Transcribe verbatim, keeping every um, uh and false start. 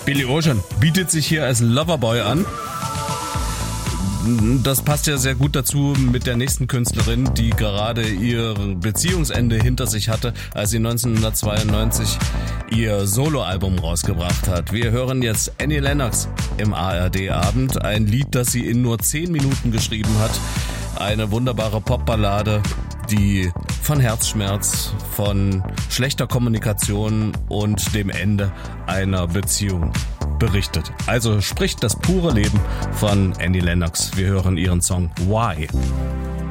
Billy Ocean bietet sich hier als Loverboy an. Das passt ja sehr gut dazu mit der nächsten Künstlerin, die gerade ihr Beziehungsende hinter sich hatte, als sie neunzehnhundertzweiundneunzig ihr Soloalbum rausgebracht hat. Wir hören jetzt Annie Lennox im A R D-Abend, ein Lied, das sie in nur zehn Minuten geschrieben hat. Eine wunderbare Popballade, die von Herzschmerz, von schlechter Kommunikation und dem Ende einer Beziehung berichtet. Also spricht das pure Leben von Annie Lennox. Wir hören ihren Song Why.